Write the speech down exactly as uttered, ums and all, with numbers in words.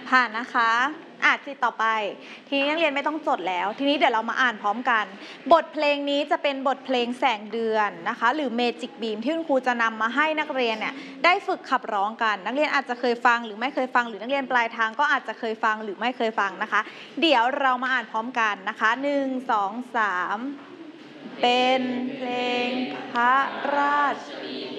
ผ่านนะคะอ่ะทีต่อไปทีนี้นักเรียนไม่ต้องจดแล้วทีนี้เดี๋ยวเรามาอ่านพร้อมกันบทเพลงนี้จะเป็นบทเพลงแสงเดือนนะคะหรือ Magic Beam ที่คุณครูจะนำมาให้นักเรียนเนี่ยได้ฝึกขับร้องกันนักเรียนอาจจะเคยฟังหรือไม่เคยฟังหรือนักเรียนปลายทางก็อาจจะเคยฟังหรือไม่เคยฟังนะคะเดี๋ยวเรามาอ่านพร้อมกันนะคะหนึ่งสองสามเป็นเพลงพระราช